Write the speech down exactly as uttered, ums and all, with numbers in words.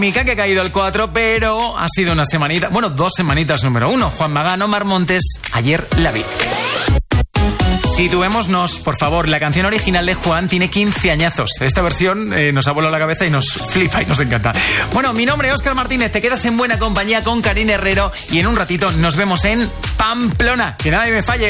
Mica, que ha caído el cuatro, pero ha sido una semanita, bueno, dos semanitas número uno. Juan Magán, Omar Montes, ayer la vi. Situémonos, por favor. La canción original de Juan tiene quince añazos. Esta versión eh, nos ha volado la cabeza y nos flipa y nos encanta. Bueno, mi nombre es Óscar Martínez. Te quedas en buena compañía con Karina Herrero y en un ratito nos vemos en Pamplona. Que nadie me falle.